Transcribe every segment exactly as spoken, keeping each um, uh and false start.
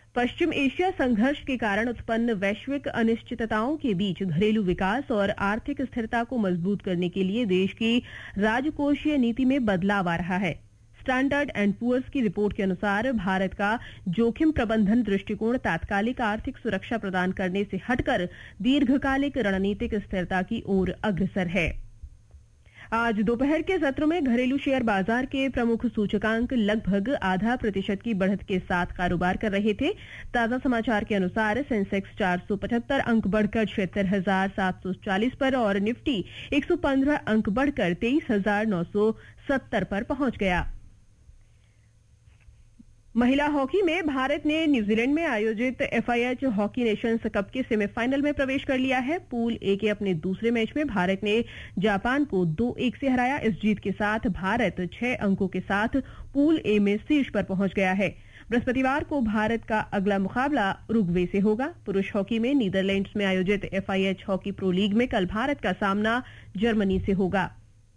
पश्चिम Asia संघर्ष के कारण उत्पन्न वैश्विक अनिश्चितताओं के बीच घरेलू विकास और आर्थिक स्थिरता को मजबूत करने के लिए देश की राजकोषीय नीति में बदलाव आ रहा है। स्टैंडर्ड एंड पुअर्स की रिपोर्ट के अनुसार भारत का जोखिम प्रबंधन दृष्टिकोण तात्कालिक आर्थिक सुरक्षा प्रदान करने से हटकर दीर्घकालिक रणनीतिक स्थिरता की ओर अग्रसर है। आज दोपहर के सत्र में घरेलू शेयर बाजार के प्रमुख सूचकांक लगभग आधा प्रतिशत की बढ़त के साथ कारोबार कर रहे थे। ताजा समाचार के अनुसार सेंसेक्स चार सौ पचहत्तर अंक बढ़कर छिहत्तर हजार सात सौ चालीस पर और निफ्टी एक सौ पंद्रह अंक बढ़कर तेईस हजार नौ सौ सत्तर पर पहुंच गया। महिला हॉकी में भारत ने न्यूजीलैंड में आयोजित एफआईएच हॉकी नेशंस कप के सेमीफाइनल में प्रवेश कर लिया है। पूल ए के अपने दूसरे मैच में भारत ने जापान को दो एक से हराया। इस जीत के साथ भारत छह अंकों के साथ पूल ए में शीर्ष पर पहुंच गया है। बृहस्पतिवार को भारत का अगला मुकाबला उरुग्वे से होगा। पुरुष हॉकी में नीदरलैंड्स में आयोजित एफआईएच हॉकी प्रो लीग में कल भारत का सामना जर्मनी से होगा।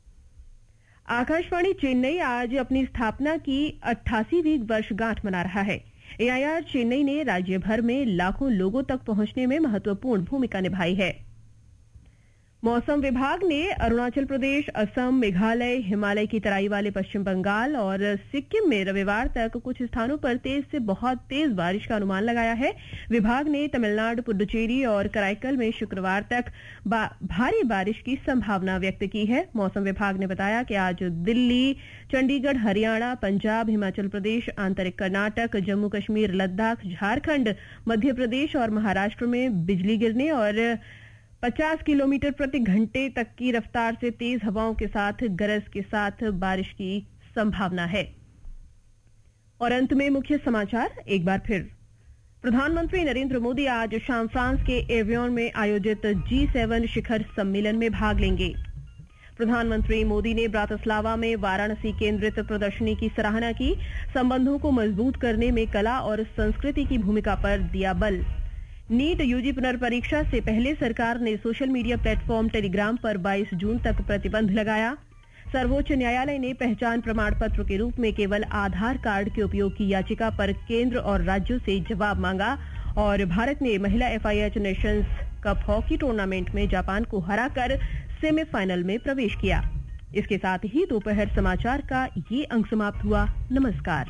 आकाशवाणी चेन्नई आज अपनी स्थापना की अट्ठासीवीं वर्षगांठ मना रहा है। एआईआर चेन्नई ने राज्य भर में लाखों लोगों तक पहुंचने में महत्वपूर्ण भूमिका निभाई है। मौसम विभाग ने अरुणाचल प्रदेश, असम, मेघालय, हिमालय की तराई वाले पश्चिम बंगाल और सिक्किम में रविवार तक कुछ स्थानों पर तेज से बहुत तेज बारिश का अनुमान लगाया है। विभाग ने तमिलनाडु, पुडुचेरी और कराईकल में शुक्रवार तक बा, भारी बारिश की संभावना व्यक्त की है। मौसम विभाग ने बताया कि आज दिल्ली, चंडीगढ़, हरियाणा, पंजाब, हिमाचल प्रदेश, आंतरिक कर्नाटक, जम्मू कश्मीर, लद्दाख, झारखंड, मध्य प्रदेश और महाराष्ट्र में बिजली गिरने और पचास किलोमीटर प्रति घंटे तक की रफ्तार से तेज हवाओं के साथ गरज के साथ बारिश की संभावना है। और अंत में मुख्य समाचार एक बार फिर। प्रधानमंत्री नरेंद्र मोदी आज शाम फ्रांस के एवियन में आयोजित जी सेवन शिखर सम्मेलन में भाग लेंगे। प्रधानमंत्री मोदी ने ब्रातिस्लावा में वाराणसी केंद्रित प्रदर्शनी की सराहना की। संबंधों को मजबूत करने में कला और संस्कृति की भूमिका पर दिया बल। नीट यूजी पुनर्परीक्षा से पहले सरकार ने सोशल मीडिया प्लेटफॉर्म टेलीग्राम पर बाईस जून तक प्रतिबंध लगाया। सर्वोच्च न्यायालय ने पहचान प्रमाण पत्र के रूप में केवल आधार कार्ड के उपयोग की याचिका पर केंद्र और राज्यों से जवाब मांगा। और भारत ने महिला FIH Nations cup hockey tournament में जापान को हराकर सेमीफाइनल में प्रवेश किया। इसके साथ ही दोपहर समाचार का ये अंक समाप्त हुआ। नमस्कार।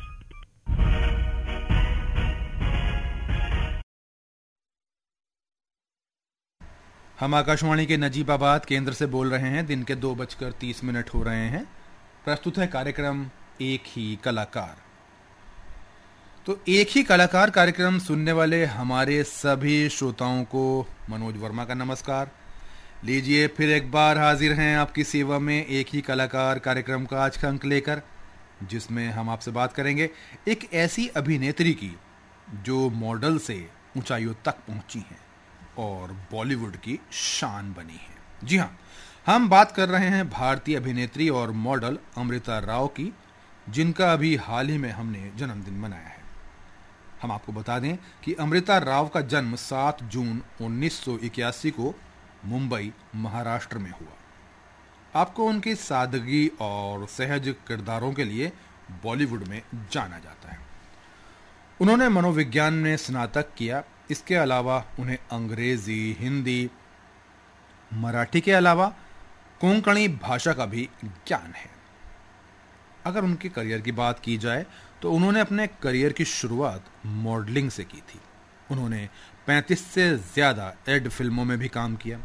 हम आकाशवाणी के नजीबाबाद केंद्र से बोल रहे हैं। दिन के दो बजकर तीस मिनट हो रहे हैं। प्रस्तुत है कार्यक्रम एक ही कलाकार। तो एक ही कलाकार कार्यक्रम सुनने वाले हमारे सभी श्रोताओं को मनोज वर्मा का नमस्कार। लीजिए फिर एक बार हाजिर हैं आपकी सेवा में एक ही कलाकार कार्यक्रम का आज का अंक लेकर, जिसमें हम आपसे बात करेंगे एक ऐसी अभिनेत्री की जो मॉडल से ऊंचाइयों तक पहुंची हैं और बॉलीवुड की शान बनी है। जी हाँ, हम बात कर रहे हैं भारतीय अभिनेत्री और मॉडल अमृता राव की, जिनका अभी हाल ही में हमने जन्मदिन मनाया है। हम आपको बता दें कि अमृता राव का जन्म सात जून उन्नीस सौ इक्यासी को मुंबई, महाराष्ट्र में हुआ। आपको उनकी सादगी और सहज किरदारों के लिए बॉलीवुड में जाना जाता है। उन्होंने मनोविज्ञान में स्नातक किया। इसके अलावा उन्हें अंग्रेजी, हिंदी, मराठी के अलावा कोंकणी भाषा का भी ज्ञान है। अगर उनके करियर की बात की जाए तो उन्होंने अपने करियर की शुरुआत मॉडलिंग से की थी। उन्होंने पैंतीस से ज्यादा एड फिल्मों में भी काम किया।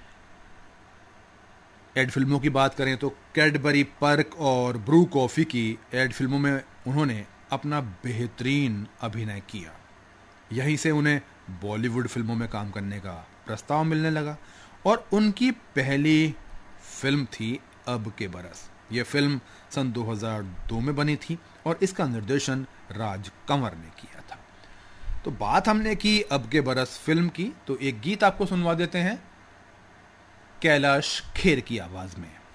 एड फिल्मों की बात करें तो कैडबरी पर्क और ब्रू कॉफी की एड फिल्मों में उन्होंने अपना बेहतरीन अभिनय किया। यहीं से उन्हें बॉलीवुड फिल्मों में काम करने का प्रस्ताव मिलने लगा और उनकी पहली फिल्म थी अब के बरस। यह फिल्म सन दो हज़ार दो में बनी थी और इसका निर्देशन राज कंवर ने किया था। तो बात हमने की अब के बरस फिल्म की, तो एक गीत आपको सुनवा देते हैं कैलाश खेर की आवाज में।